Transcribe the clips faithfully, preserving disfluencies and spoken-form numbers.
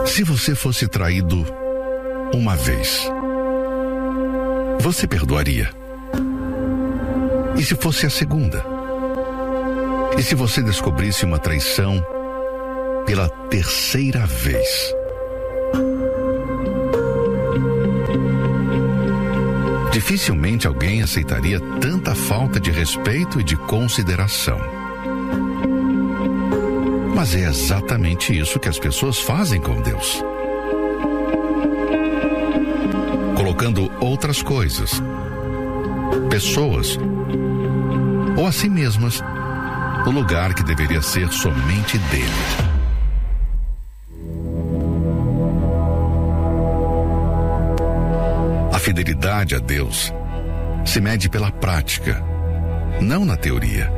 Se você fosse traído uma vez, você perdoaria? E se fosse a segunda? E se você descobrisse uma traição pela terceira vez? Dificilmente alguém aceitaria tanta falta de respeito e de consideração. Mas é exatamente isso que as pessoas fazem com Deus. Colocando outras coisas, pessoas ou a si mesmas no lugar que deveria ser somente dele. A fidelidade a Deus se mede pela prática, não na teoria.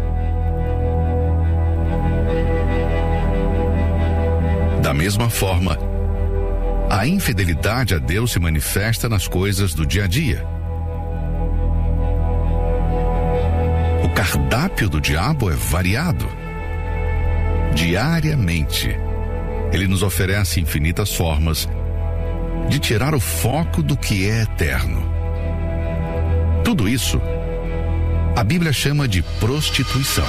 Da mesma forma, a infidelidade a Deus se manifesta nas coisas do dia a dia. O cardápio do diabo é variado. Diariamente, ele nos oferece infinitas formas de tirar o foco do que é eterno. Tudo isso, a Bíblia chama de prostituição.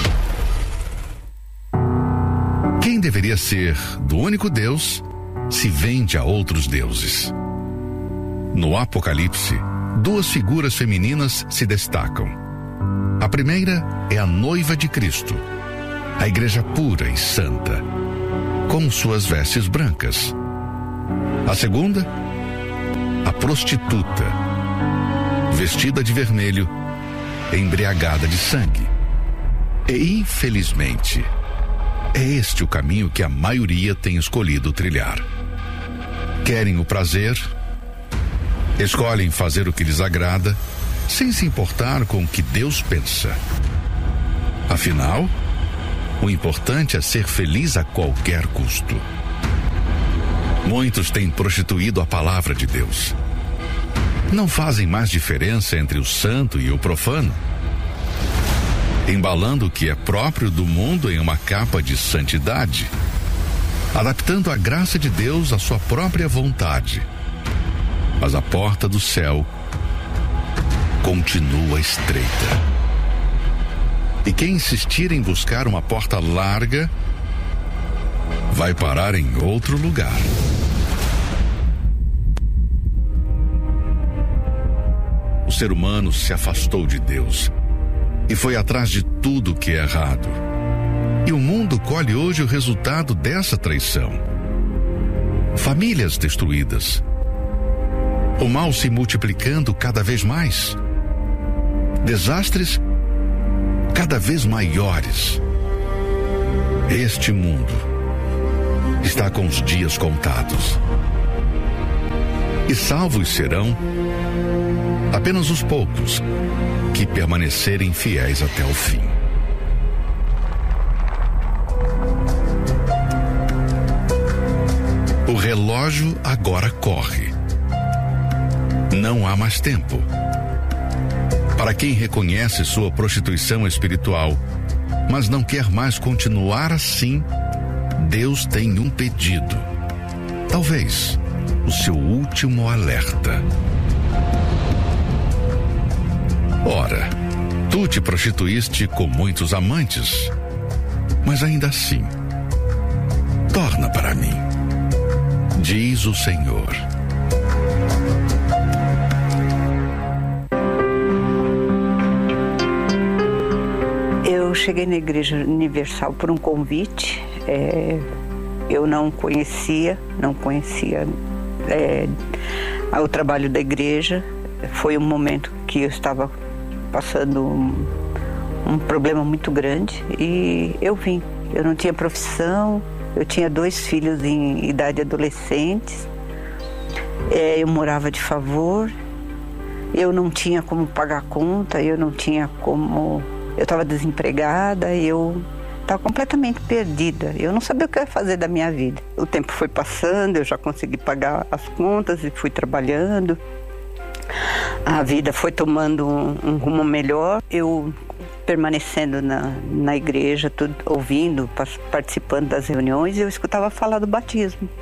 Quem deveria ser do único Deus se vende a outros deuses. No Apocalipse, duas figuras femininas se destacam. A primeira é a noiva de Cristo, a igreja pura e santa, com suas vestes brancas. A segunda, a prostituta, vestida de vermelho, embriagada de sangue. E, infelizmente, é este o caminho que a maioria tem escolhido trilhar. Querem o prazer, escolhem fazer o que lhes agrada, sem se importar com o que Deus pensa. Afinal, o importante é ser feliz a qualquer custo. Muitos têm prostituído a palavra de Deus. Não fazem mais diferença entre o santo e o profano, embalando o que é próprio do mundo em uma capa de santidade, adaptando a graça de Deus à sua própria vontade. Mas a porta do céu continua estreita. E quem insistir em buscar uma porta larga vai parar em outro lugar. O ser humano se afastou de Deus e foi atrás de tudo que é errado. E o mundo colhe hoje o resultado dessa traição. Famílias destruídas. O mal se multiplicando cada vez mais. Desastres cada vez maiores. Este mundo está com os dias contados. E salvos serão apenas os poucos que permanecerem fiéis até o fim. O relógio agora corre. Não há mais tempo. Para quem reconhece sua prostituição espiritual, mas não quer mais continuar assim, Deus tem um pedido. Talvez o seu último alerta. Ora, tu te prostituíste com muitos amantes, mas ainda assim, torna para mim, diz o Senhor. Eu cheguei na Igreja Universal por um convite. É, eu não conhecia, não conhecia é, o trabalho da igreja. Foi um momento que eu estava passando um, um problema muito grande e eu vim. Eu não tinha profissão, eu tinha dois filhos em idade adolescente, é, eu morava de favor, eu não tinha como pagar conta, eu não tinha como... Eu estava desempregada, eu estava completamente perdida. Eu não sabia o que eu ia fazer da minha vida. O tempo foi passando, eu já consegui pagar as contas e fui trabalhando. A vida foi tomando um, um rumo melhor. Eu permanecendo na, na igreja, tudo, ouvindo, participando das reuniões, eu escutava falar do batismo.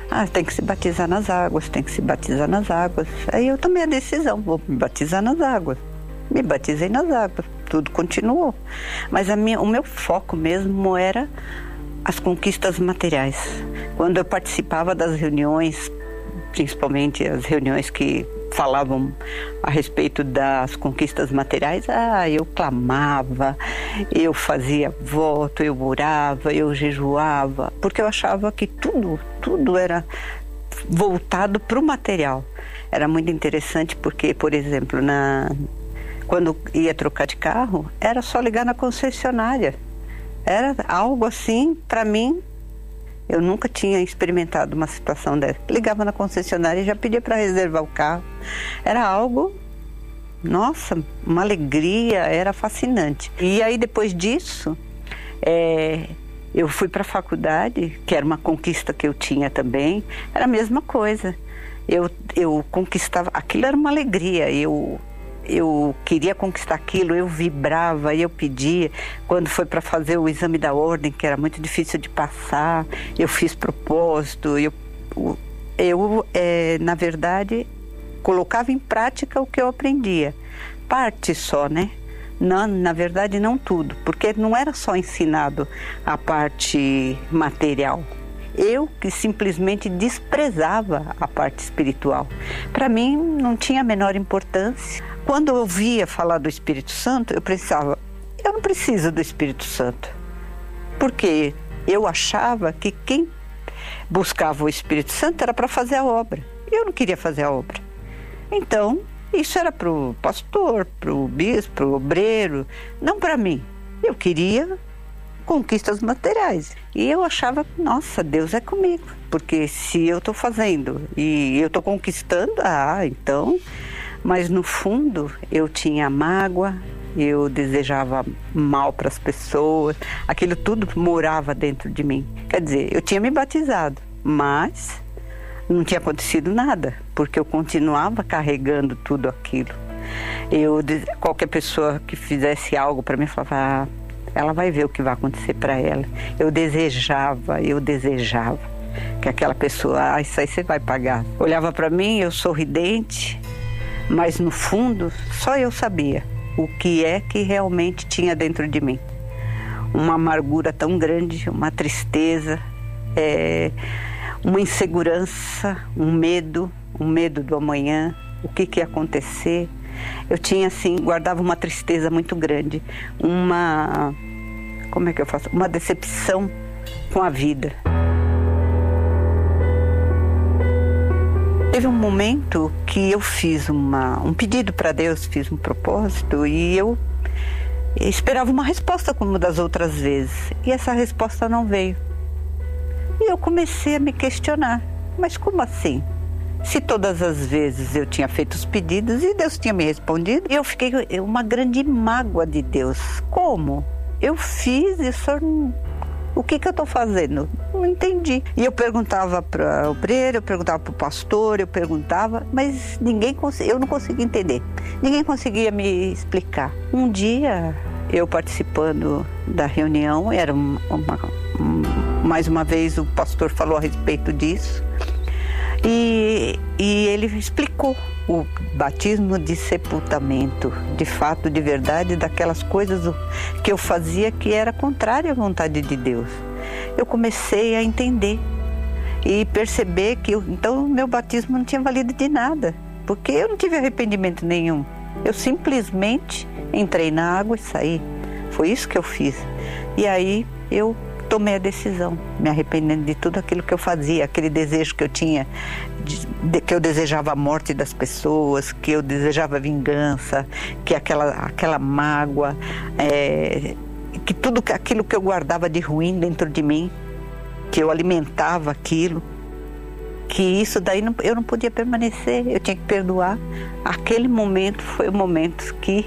Ah, tem que se batizar nas águas, tem que se batizar nas águas. Aí eu tomei a decisão, vou me batizar nas águas. Me batizei nas águas, tudo continuou. Mas a minha, o meu foco mesmo era as conquistas materiais. Quando eu participava das reuniões, principalmente as reuniões que falavam a respeito das conquistas materiais, ah, eu clamava, eu fazia voto, eu orava, eu jejuava, porque eu achava que tudo, tudo era voltado para o material. Era muito interessante porque, por exemplo, na, quando ia trocar de carro, era só ligar na concessionária. Era algo assim, para mim, eu nunca tinha experimentado uma situação dessa. Ligava na concessionária e já pedia para reservar o carro. Era algo, nossa, uma alegria, era fascinante. E aí depois disso, é, eu fui para a faculdade, que era uma conquista que eu tinha também. Era a mesma coisa. Eu, eu conquistava, aquilo era uma alegria. Eu... Eu queria conquistar aquilo, eu vibrava, eu pedia. Quando foi para fazer o exame da ordem, que era muito difícil de passar, eu fiz propósito. Eu, eu é, na verdade, colocava em prática o que eu aprendia. Parte só, né? Não, na verdade, não tudo, porque não era só ensinado a parte material. Eu que simplesmente desprezava a parte espiritual. Para mim, não tinha a menor importância. Quando eu ouvia falar do Espírito Santo, eu pensava, eu não preciso do Espírito Santo. Porque eu achava que quem buscava o Espírito Santo era para fazer a obra. Eu não queria fazer a obra. Então, isso era para o pastor, para o bispo, para o obreiro, não para mim. Eu queria conquistas materiais. E eu achava, nossa, Deus é comigo. Porque se eu estou fazendo e eu estou conquistando, ah, então... Mas no fundo eu tinha mágoa, eu desejava mal para as pessoas, aquilo tudo morava dentro de mim. Quer dizer, eu tinha me batizado, mas não tinha acontecido nada, porque eu continuava carregando tudo aquilo. Eu, qualquer pessoa que fizesse algo para mim, falava, ah, ela vai ver o que vai acontecer para ela. Eu desejava, eu desejava que aquela pessoa, ah, isso aí você vai pagar. Olhava para mim, eu sorridente, mas no fundo só eu sabia o que é que realmente tinha dentro de mim. Uma amargura tão grande, uma tristeza, é, uma insegurança, um medo, um medo do amanhã, o que, que ia acontecer. Eu tinha assim, guardava uma tristeza muito grande, uma, como é que eu faço? Uma decepção com a vida. Teve um momento que eu fiz uma, um pedido para Deus, fiz um propósito e eu esperava uma resposta como das outras vezes. E essa resposta não veio. E eu comecei a me questionar, mas como assim? Se todas as vezes eu tinha feito os pedidos e Deus tinha me respondido, e eu fiquei uma grande mágoa de Deus. Como? Eu fiz e só... O que que eu estou fazendo? Não entendi. E eu perguntava para o obreiro, eu perguntava para o pastor, eu perguntava, mas ninguém eu não conseguia entender. Ninguém conseguia me explicar. Um dia, eu participando da reunião, era uma, uma, mais uma vez o pastor falou a respeito disso, e, e ele explicou o batismo de sepultamento, de fato, de verdade, daquelas coisas que eu fazia que era contrária à vontade de Deus. Eu comecei a entender e perceber que eu, então o meu batismo não tinha valido de nada, porque eu não tive arrependimento nenhum. Eu simplesmente entrei na água e saí. Foi isso que eu fiz. E aí eu tomei a decisão, me arrependendo de tudo aquilo que eu fazia, aquele desejo que eu tinha, de, de, que eu desejava a morte das pessoas, que eu desejava vingança, que aquela, aquela mágoa, é, que tudo aquilo que eu guardava de ruim dentro de mim, que eu alimentava aquilo, que isso daí não, eu não podia permanecer, eu tinha que perdoar. Aquele momento foi o momento que...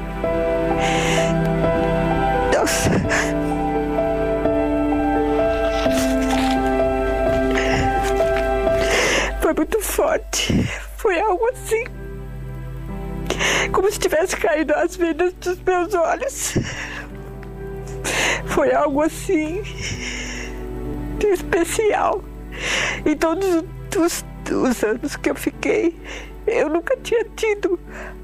Nossa... Foi muito forte, foi algo assim, como se tivesse caído as venas dos meus olhos. Foi algo assim, especial. Em todos os, os anos que eu fiquei, eu nunca tinha tido,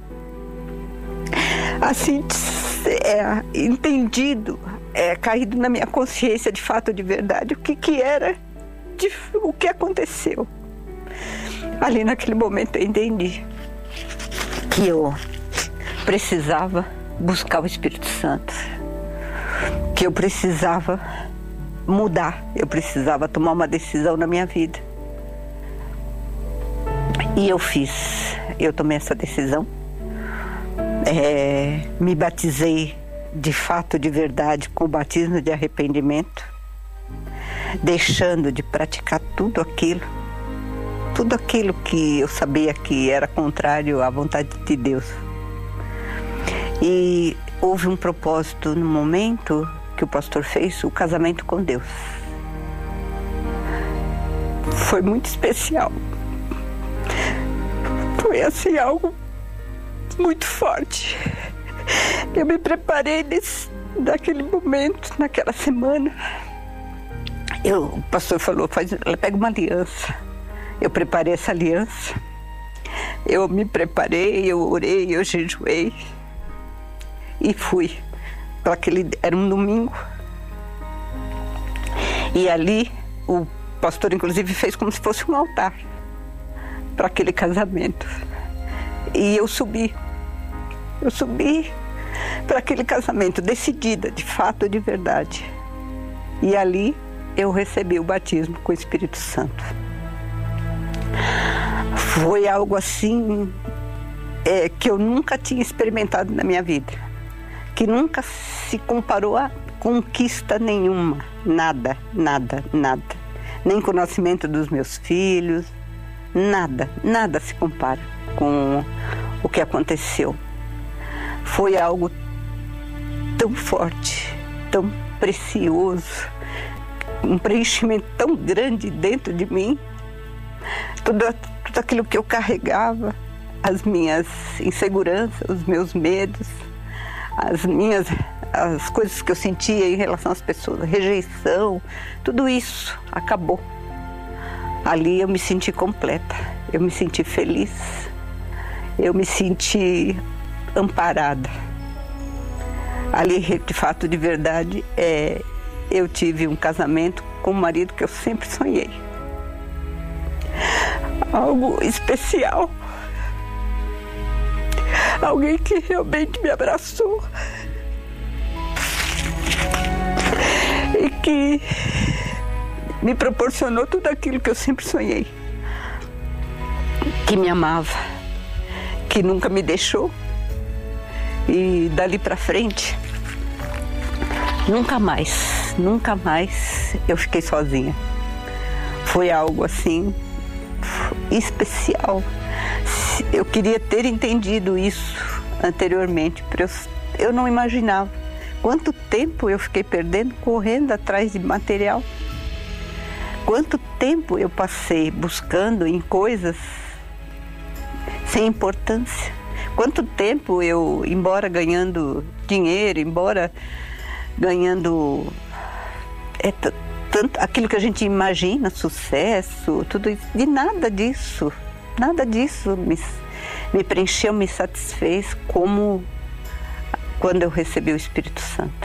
assim, é, entendido, é, caído na minha consciência de fato, de verdade, o que que era, de, o que aconteceu. Ali naquele momento eu entendi que eu precisava buscar o Espírito Santo, que eu precisava mudar, eu precisava tomar uma decisão na minha vida. E eu fiz, eu tomei essa decisão, é, me batizei de fato, de verdade, com o batismo de arrependimento, deixando de praticar tudo aquilo, tudo aquilo que eu sabia que era contrário à vontade de Deus. E houve um propósito no momento que o pastor fez, o casamento com Deus. Foi muito especial. Foi assim algo muito forte. Eu me preparei nesse, naquele momento, naquela semana. Eu, o pastor falou, faz, pega uma aliança. Eu preparei essa aliança. Eu me preparei, eu orei, eu jejuei. E fui. Para aquele, era um domingo. E ali, o pastor inclusive fez como se fosse um altar para aquele casamento. E eu subi. Eu subi para aquele casamento, decidida, de fato, de verdade. E ali eu recebi o batismo com o Espírito Santo. Foi algo assim é, que eu nunca tinha experimentado na minha vida, que nunca se comparou a conquista nenhuma, nada, nada, nada. Nem com o nascimento dos meus filhos, nada, nada se compara com o que aconteceu. Foi algo tão forte, tão precioso, um preenchimento tão grande dentro de mim. Tudo, tudo aquilo que eu carregava, as minhas inseguranças, os meus medos, as minhas, as coisas que eu sentia em relação às pessoas, a rejeição, tudo isso acabou. Ali eu me senti completa, eu me senti feliz, eu me senti amparada. Ali, de fato, de verdade, é, eu tive um casamento com um marido que eu sempre sonhei. Algo especial. Alguém que realmente me abraçou. E que me proporcionou tudo aquilo que eu sempre sonhei. Que me amava. Que nunca me deixou. E dali pra frente, nunca mais, nunca mais eu fiquei sozinha. Foi algo assim especial. Eu queria ter entendido isso anteriormente, eu, eu não imaginava quanto tempo eu fiquei perdendo correndo atrás de material. Quanto tempo eu passei buscando em coisas sem importância. Quanto tempo eu, embora ganhando dinheiro, embora ganhando é, tanto, aquilo que a gente imagina, sucesso, tudo isso, de nada disso, nada disso me, me preencheu, me satisfez como quando eu recebi o Espírito Santo.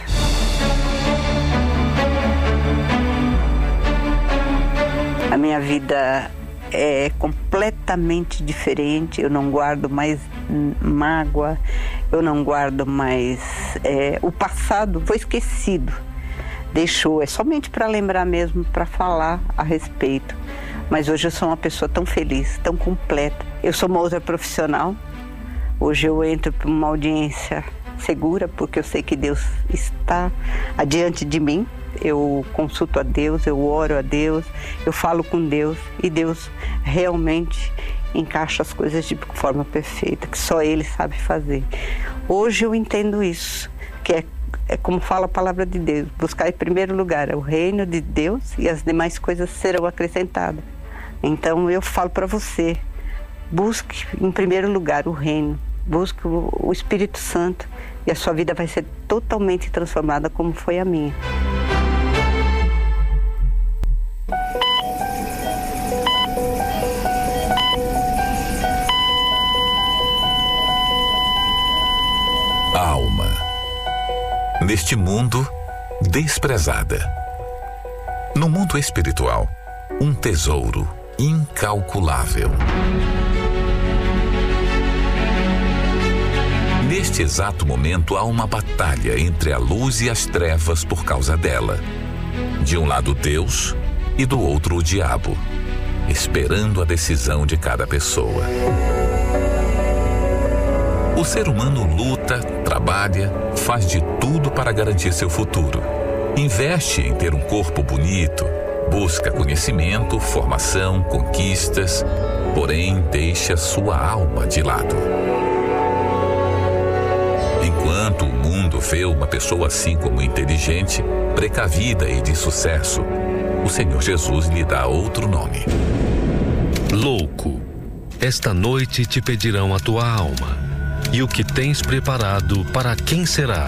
A minha vida é completamente diferente, eu não guardo mais mágoa, eu não guardo mais... É, o passado foi esquecido, deixou, é somente para lembrar mesmo, para falar a respeito. Mas hoje eu sou uma pessoa tão feliz, tão completa. Eu sou uma outra profissional, hoje eu entro para uma audiência segura, porque eu sei que Deus está adiante de mim. Eu consulto a Deus, eu oro a Deus, eu falo com Deus e Deus realmente encaixa as coisas de forma perfeita, que só Ele sabe fazer. Hoje eu entendo isso, que é, é como fala a palavra de Deus, buscar em primeiro lugar o reino de Deus e as demais coisas serão acrescentadas. Então eu falo para você, busque em primeiro lugar o reino, busque o, o Espírito Santo e a sua vida vai ser totalmente transformada como foi a minha. neste mundo, desprezada. No mundo espiritual, um tesouro incalculável. Neste exato momento, há uma batalha entre a luz e as trevas por causa dela. De um lado, Deus, e do outro, o diabo, esperando a decisão de cada pessoa. O ser humano luta, trabalha, faz de tudo para garantir seu futuro. Investe em ter um corpo bonito, busca conhecimento, formação, conquistas, porém deixa sua alma de lado. Enquanto o mundo vê uma pessoa assim como inteligente, precavida e de sucesso, o Senhor Jesus lhe dá outro nome. Louco, esta noite te pedirão a tua alma, e o que tens preparado para quem será?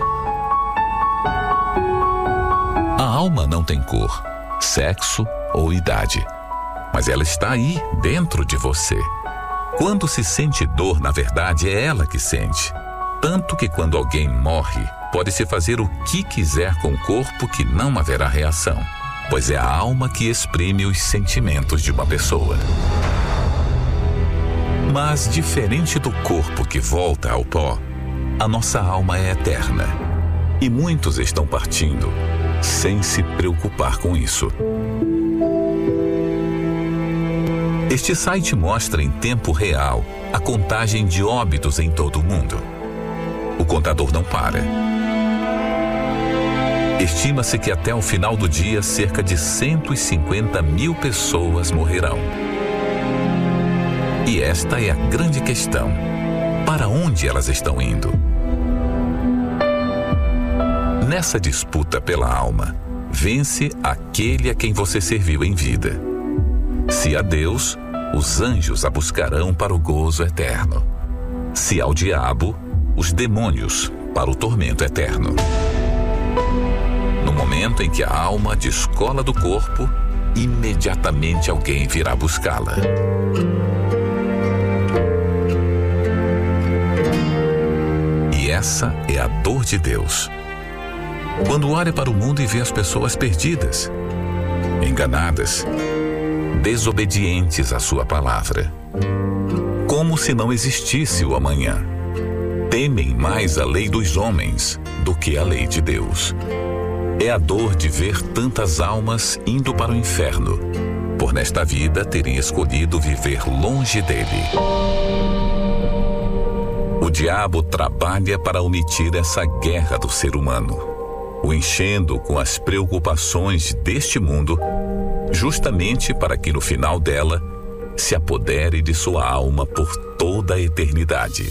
A alma não tem cor, sexo ou idade, mas ela está aí dentro de você. Quando se sente dor, na verdade, é ela que sente. Tanto que quando alguém morre, pode-se fazer o que quiser com o corpo que não haverá reação, pois é a alma que exprime os sentimentos de uma pessoa. Mas, diferente do corpo que volta ao pó, a nossa alma é eterna. E muitos estão partindo sem se preocupar com isso. Este site mostra em tempo real a contagem de óbitos em todo o mundo. O contador não para. Estima-se que até o final do dia, cerca de cento e cinquenta mil pessoas morrerão. E esta é a grande questão: para onde elas estão indo? Nessa disputa pela alma, vence aquele a quem você serviu em vida. Se a Deus, os anjos a buscarão para o gozo eterno. Se ao diabo, os demônios para o tormento eterno. No momento em que a alma descola do corpo, imediatamente alguém virá buscá-la. E essa é a dor de Deus. Quando olha para o mundo e vê as pessoas perdidas, enganadas, desobedientes à sua palavra, como se não existisse o amanhã. Temem mais a lei dos homens do que a lei de Deus. É a dor de ver tantas almas indo para o inferno, por nesta vida terem escolhido viver longe dele. O diabo trabalha para omitir essa guerra do ser humano, o enchendo com as preocupações deste mundo, justamente para que no final dela se apodere de sua alma por toda a eternidade.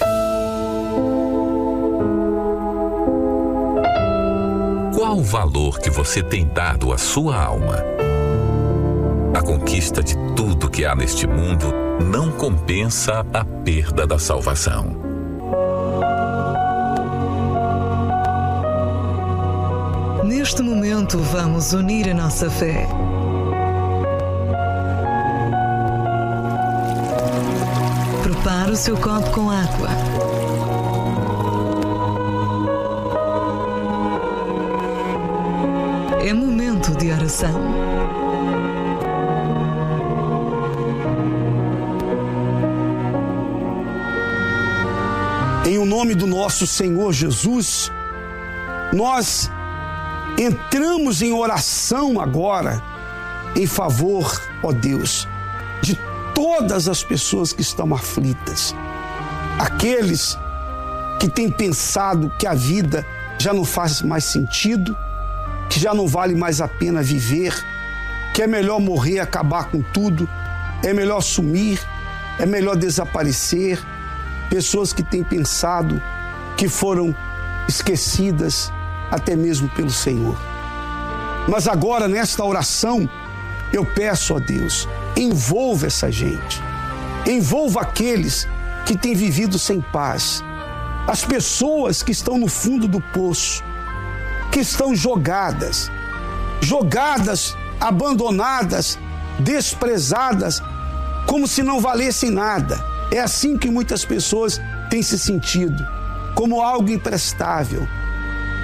Qual o valor que você tem dado à sua alma? A conquista de tudo que há neste mundo não compensa a perda da salvação. Neste momento, vamos unir a nossa fé. Prepare o seu copo com água. É momento de oração. Em o nome do nosso Senhor Jesus, nós entramos em oração agora em favor, ó Deus, de todas as pessoas que estão aflitas. Aqueles que têm pensado que a vida já não faz mais sentido, que já não vale mais a pena viver, que é melhor morrer, acabar com tudo, é melhor sumir, é melhor desaparecer. Pessoas que têm pensado que foram esquecidas até mesmo pelo Senhor. Mas agora, nesta oração, eu peço a Deus, envolva essa gente, envolva aqueles que têm vivido sem paz, as pessoas que estão no fundo do poço, que estão jogadas, jogadas, abandonadas, desprezadas, como se não valessem nada. É assim que muitas pessoas têm se sentido, como algo imprestável,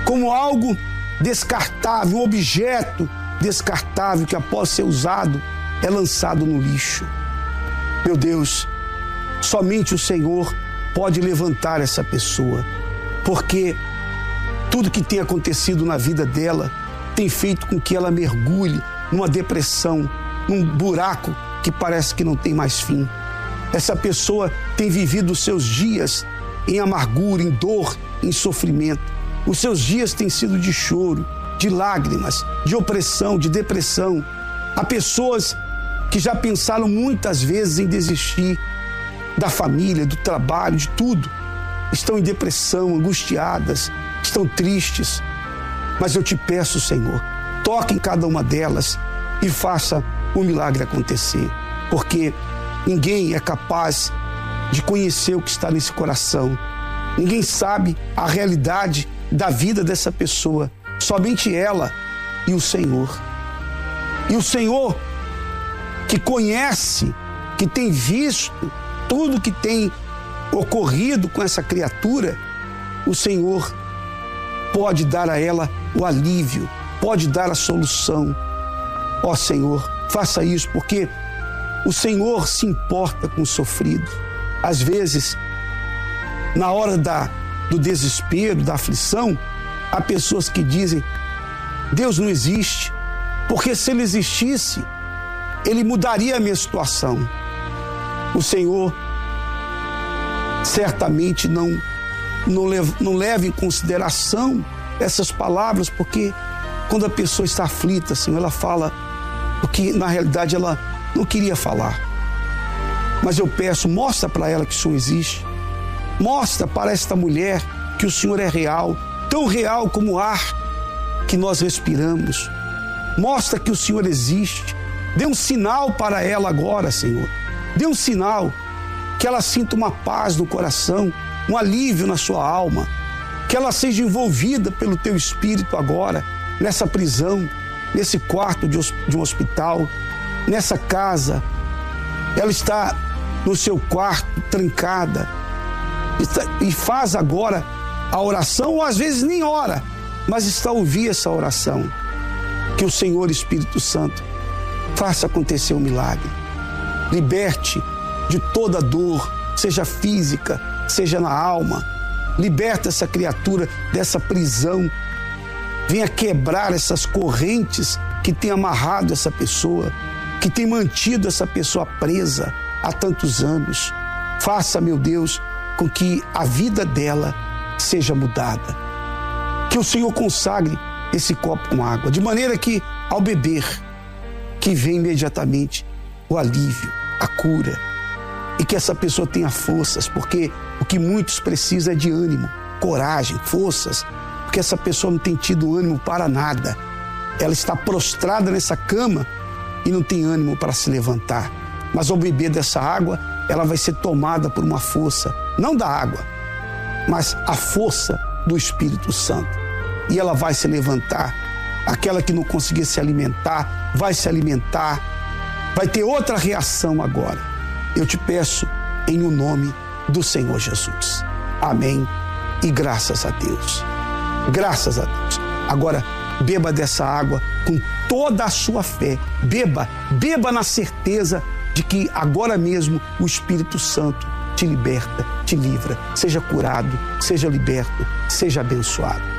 como algo descartável, um objeto descartável que após ser usado é lançado no lixo. Meu Deus, somente o Senhor pode levantar essa pessoa, porque tudo que tem acontecido na vida dela tem feito com que ela mergulhe numa depressão, num buraco que parece que não tem mais fim. Essa pessoa tem vivido os seus dias em amargura, em dor, em sofrimento. Os seus dias têm sido de choro, de lágrimas, de opressão, de depressão. Há pessoas que já pensaram muitas vezes em desistir da família, do trabalho, de tudo. Estão em depressão, angustiadas, estão tristes. Mas eu te peço, Senhor, toque em cada uma delas e faça o milagre acontecer. Porque ninguém é capaz de conhecer o que está nesse coração. Ninguém sabe a realidade da vida dessa pessoa. Somente ela e o Senhor. E o Senhor, que conhece, que tem visto tudo que tem ocorrido com essa criatura, o Senhor pode dar a ela o alívio, pode dar a solução. Ó Senhor, faça isso, porque o Senhor se importa com o sofrido. Às vezes, na hora da, do desespero, da aflição, há pessoas que dizem: Deus não existe, porque se Ele existisse, Ele mudaria a minha situação. O Senhor certamente não, não, leva, não leva em consideração essas palavras, porque quando a pessoa está aflita, Senhor, ela fala o que na realidade ela não queria falar. Mas eu peço, mostra para ela que o Senhor existe. Mostra para esta mulher que o Senhor é real, tão real como o ar que nós respiramos. Mostra que o Senhor existe. Dê um sinal para ela agora, Senhor. Dê um sinal que ela sinta uma paz no coração, um alívio na sua alma, que ela seja envolvida pelo Teu Espírito agora, nessa prisão, nesse quarto de, de um hospital, nessa casa. Ela está no seu quarto, trancada, está, e faz agora a oração, ou às vezes nem ora, mas está a ouvir essa oração. Que o Senhor Espírito Santo faça acontecer um milagre. Liberte de toda dor, seja física, seja na alma. Liberta essa criatura dessa prisão. Venha quebrar essas correntes que tem amarrado essa pessoa, que tem mantido essa pessoa presa há tantos anos. Faça, meu Deus, com que a vida dela seja mudada. Que o Senhor consagre esse copo com água, de maneira que, ao beber, que venha imediatamente o alívio, a cura, e que essa pessoa tenha forças, porque o que muitos precisam é de ânimo, coragem, forças, porque essa pessoa não tem tido ânimo para nada. Ela está prostrada nessa cama e não tem ânimo para se levantar. Mas ao beber dessa água, ela vai ser tomada por uma força, não da água, mas a força do Espírito Santo. E ela vai se levantar. Aquela que não conseguia se alimentar, vai se alimentar, vai ter outra reação agora. Eu te peço em o nome do Senhor Jesus. Amém e graças a Deus. Graças a Deus. Agora, beba dessa água com toda a sua fé. Beba, beba na certeza de que agora mesmo o Espírito Santo te liberta, te livra. Seja curado, seja liberto, seja abençoado.